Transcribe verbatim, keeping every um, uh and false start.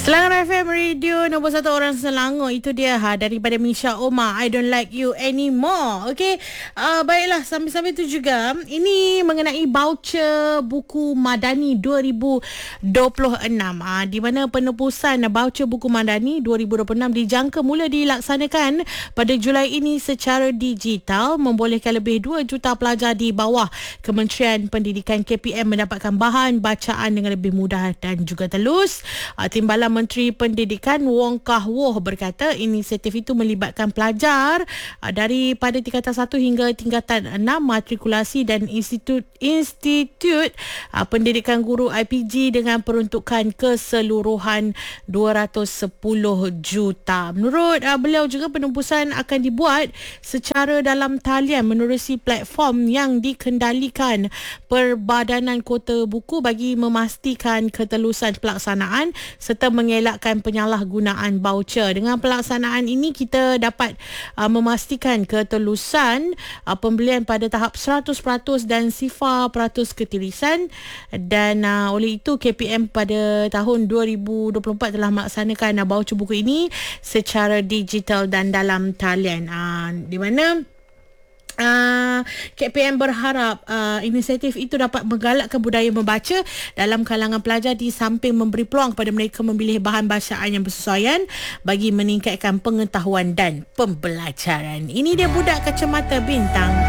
Selangor F M Radio nombor satu orang Selangor. Itu dia ha, daripada Misha Omar, I Don't Like You Anymore. Okey, uh, baiklah, sambil-sambil itu juga ini mengenai voucher buku Madani dua ribu dua puluh enam, ha, di mana penebusan voucher buku Madani dua ribu dua puluh enam dijangka mula dilaksanakan pada Julai ini secara digital, membolehkan lebih dua juta pelajar di bawah Kementerian Pendidikan K P M mendapatkan bahan bacaan dengan lebih mudah dan juga telus. Uh, Timbalan Menteri Pendidikan Wong Kah Woh berkata inisiatif itu melibatkan pelajar uh, daripada tingkatan satu hingga tingkatan enam, matrikulasi dan institut institut uh, pendidikan guru I P G dengan peruntukan keseluruhan dua ratus sepuluh juta. Menurut uh, beliau juga penembusan akan dibuat secara dalam talian menerusi platform yang dikendalikan Perbadanan Kota Buku bagi memastikan ketelusan pelaksanaan serta mengelakkan penyalahgunaan voucher. Dengan pelaksanaan ini kita dapat uh, memastikan ketelusan uh, pembelian pada tahap seratus peratus dan sifar peratus ketirisan, dan uh, oleh itu K P M pada tahun dua ribu dua puluh empat telah melaksanakan uh, voucher buku ini secara digital dan dalam talian, uh, di mana Uh, K P M berharap uh, inisiatif itu dapat menggalakkan budaya membaca dalam kalangan pelajar di samping memberi peluang kepada mereka memilih bahan bacaan yang bersesuaian bagi meningkatkan pengetahuan dan pembelajaran. Ini dia Budak Kacamata Bintang.